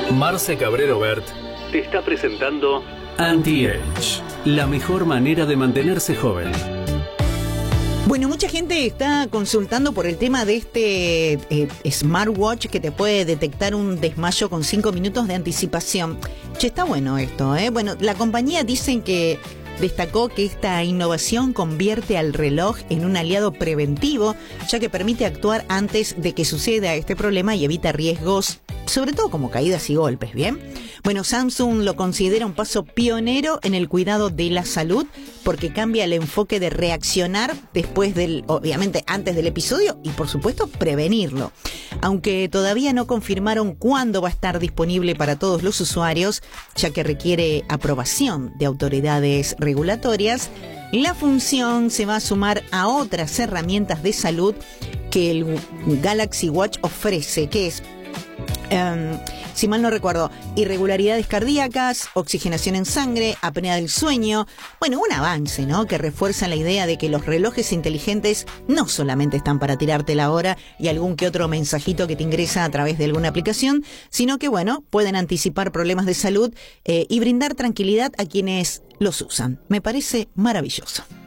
Marce Cabrero Bert te está presentando Anti-Age, la mejor manera de mantenerse joven. Bueno, mucha gente está consultando por el tema de este smartwatch que te puede detectar un desmayo con 5 minutos de anticipación. Che, está bueno esto, ¿eh? Bueno, la compañía dicen que destacó que esta innovación convierte al reloj en un aliado preventivo, ya que permite actuar antes de que suceda este problema y evita riesgos, sobre todo como caídas y golpes, ¿bien? Bueno, Samsung lo considera un paso pionero en el cuidado de la salud porque cambia el enfoque de reaccionar después obviamente antes del episodio y por supuesto prevenirlo. Aunque todavía no confirmaron cuándo va a estar disponible para todos los usuarios, ya que requiere aprobación de autoridades regulatorias, la función se va a sumar a otras herramientas de salud que el Galaxy Watch ofrece, que es si mal no recuerdo, irregularidades cardíacas, oxigenación en sangre, apnea del sueño. Bueno, un avance, ¿no? Que refuerza la idea de que los relojes inteligentes no solamente están para tirarte la hora y algún que otro mensajito que te ingresa a través de alguna aplicación, sino que, bueno, pueden anticipar problemas de salud y brindar tranquilidad a quienes los usan. Me parece maravilloso.